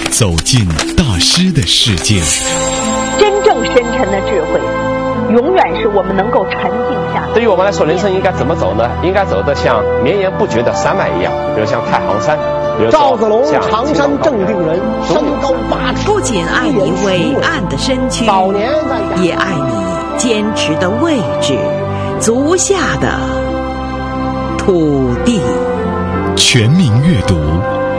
走进大师的世界。 真正深沉的智慧，永远是我们能够沉静下来。 对于我们来说，人生应该怎么走呢？应该走得像绵延不绝的山脉一样，比如像太行山，比如赵子龙常山正定人，身高8尺， 不仅爱你伟岸的身躯，也爱你坚持的位置，足下的土地。 全民阅读，